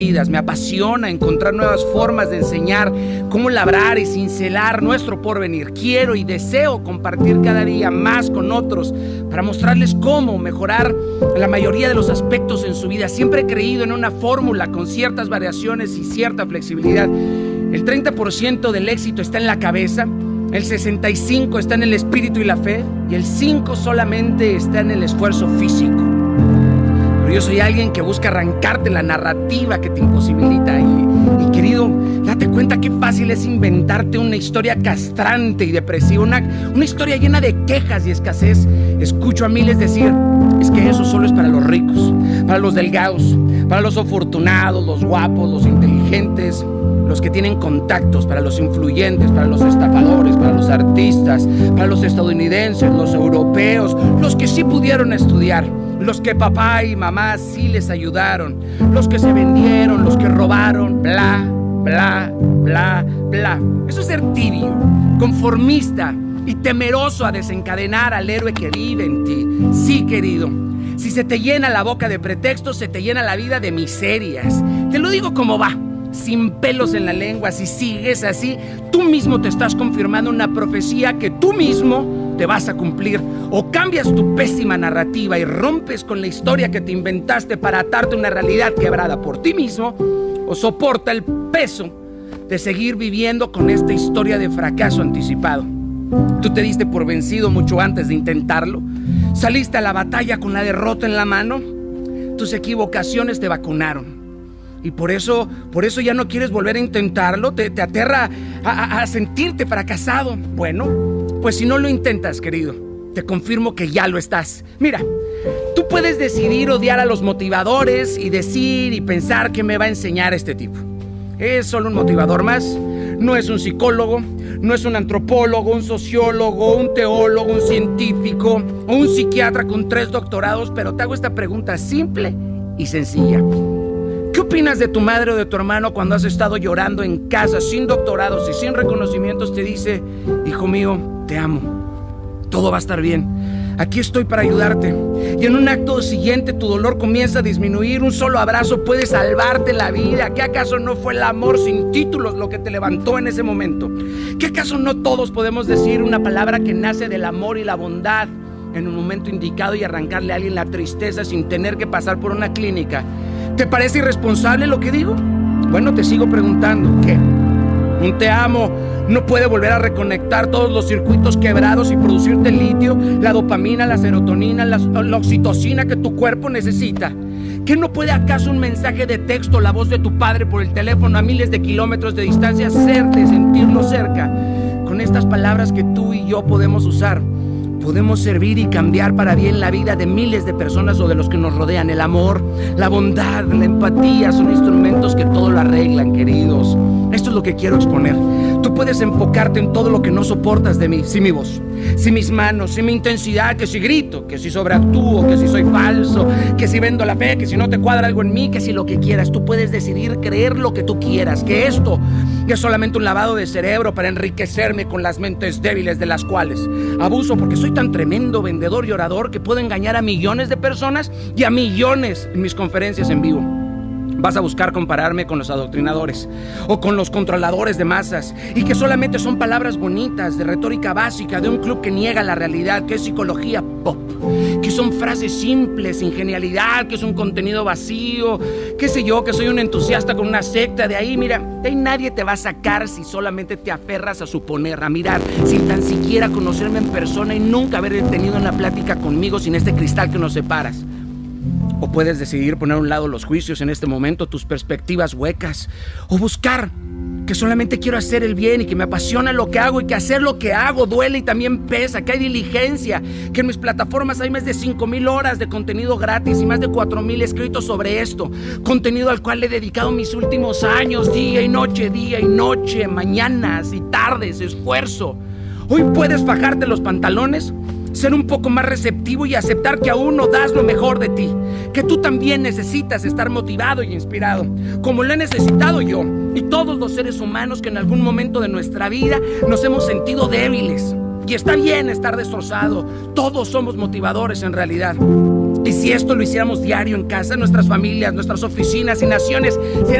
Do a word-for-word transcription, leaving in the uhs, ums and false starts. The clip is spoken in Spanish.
Me apasiona encontrar nuevas formas de enseñar cómo labrar y cincelar nuestro porvenir. Quiero y deseo compartir cada día más con otros para mostrarles cómo mejorar la mayoría de los aspectos en su vida. Siempre he creído en una fórmula con ciertas variaciones y cierta flexibilidad. El treinta por ciento del éxito está en la cabeza, el sesenta y cinco por ciento está en el espíritu y la fe, y el cinco por ciento solamente está en el esfuerzo físico. Yo soy alguien que busca arrancarte la narrativa que te imposibilita. Y, y querido, date cuenta qué fácil es inventarte una historia castrante y depresiva, una, una historia llena de quejas y escasez. Escucho a miles decir, es que eso solo es para los ricos, para los delgados, para los afortunados, los guapos, los inteligentes, los que tienen contactos, para los influyentes, para los estafadores, para los artistas, para los estadounidenses, los europeos, los que sí pudieron estudiar, los que papá y mamá sí les ayudaron, los que se vendieron, los que robaron, bla, bla, bla, bla. Eso es ser tibio, conformista y temeroso a desencadenar al héroe que vive en ti. Sí, querido, si se te llena la boca de pretextos, se te llena la vida de miserias. Te lo digo como va, sin pelos en la lengua. Si sigues así, tú mismo te estás confirmando una profecía que tú mismo te vas a cumplir. O cambias tu pésima narrativa y rompes con la historia que te inventaste para atarte a una realidad quebrada por ti mismo, o soporta el peso de seguir viviendo con esta historia de fracaso anticipado. Tú te diste por vencido mucho antes de intentarlo. Saliste a la batalla con la derrota en la mano. Tus equivocaciones te vacunaron. Y por eso, por eso ya no quieres volver a intentarlo. Te, te aterra a, a, a sentirte fracasado. Bueno, pues si no lo intentas, querido, te confirmo que ya lo estás. Mira, tú puedes decidir odiar a los motivadores y decir y pensar que me va a enseñar este tipo. Es solo un motivador más. No es un psicólogo, no es un antropólogo, un sociólogo, un teólogo, un científico o un psiquiatra con tres doctorados. Pero te hago esta pregunta simple y sencilla. ¿Qué opinas de tu madre o de tu hermano cuando has estado llorando en casa sin doctorados y sin reconocimientos? Te dice, hijo mío, te amo, todo va a estar bien, aquí estoy para ayudarte. Y en un acto siguiente tu dolor comienza a disminuir. Un solo abrazo puede salvarte la vida. ¿Qué acaso no fue el amor sin títulos lo que te levantó en ese momento? ¿Qué acaso no todos podemos decir una palabra que nace del amor y la bondad en un momento indicado y arrancarle a alguien la tristeza sin tener que pasar por una clínica? ¿Te parece irresponsable lo que digo? Bueno, te sigo preguntando, ¿qué? Un te amo no puede volver a reconectar todos los circuitos quebrados y producirte el litio, la dopamina, la serotonina, la, la oxitocina que tu cuerpo necesita. ¿Qué no puede acaso un mensaje de texto, la voz de tu padre por el teléfono a miles de kilómetros de distancia, hacerte sentirlo cerca? Con estas palabras que tú y yo podemos usar, podemos servir y cambiar para bien la vida de miles de personas o de los que nos rodean. El amor, la bondad, la empatía son instrumentos que todo lo arreglan, queridos. Esto es lo que quiero exponer. Tú puedes enfocarte en todo lo que no soportas de mí. Si mi voz, si mis manos, si mi intensidad, que si grito, que si sobreactúo, que si soy falso, que si vendo la fe, que si no te cuadra algo en mí, que si lo que quieras. Tú puedes decidir creer lo que tú quieras, que esto es solamente un lavado de cerebro para enriquecerme con las mentes débiles de las cuales abuso, porque soy tan tremendo vendedor y orador que puedo engañar a millones de personas y a millones en mis conferencias en vivo. Vas a buscar compararme con los adoctrinadores o con los controladores de masas, y que solamente son palabras bonitas de retórica básica de un club que niega la realidad, que es psicología pop, que son frases simples, sin genialidad, que es un contenido vacío, qué sé yo, que soy un entusiasta con una secta. De ahí, mira, de ahí nadie te va a sacar si solamente te aferras a suponer, a mirar, sin tan siquiera conocerme en persona y nunca haber tenido una plática conmigo sin este cristal que nos separas. O puedes decidir poner a un lado los juicios en este momento, tus perspectivas huecas, o buscar que solamente quiero hacer el bien y que me apasiona lo que hago y que hacer lo que hago duele y también pesa, que hay diligencia, que en mis plataformas hay más de cinco mil horas de contenido gratis y más de cuatro mil escritos sobre esto, contenido al cual he dedicado mis últimos años, día y noche, día y noche, mañanas y tardes, esfuerzo. Hoy puedes fajarte los pantalones, ser un poco más receptivo y aceptar que aún no das lo mejor de ti, que tú también necesitas estar motivado y inspirado, como lo he necesitado yo y todos los seres humanos que en algún momento de nuestra vida nos hemos sentido débiles. Y está bien estar destrozado, todos somos motivadores en realidad. Y si esto lo hiciéramos diario en casa, nuestras familias, nuestras oficinas y naciones serían